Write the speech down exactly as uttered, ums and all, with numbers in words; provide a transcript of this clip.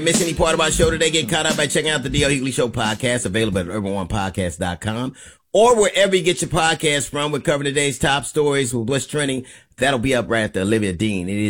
Miss any part of our show today, get caught up by checking out the D L Hughley Show podcast, available at urban one podcast dot com or wherever you get your podcast from. We're covering today's top stories with what's trending. That'll be up right after Olivia Dean. It is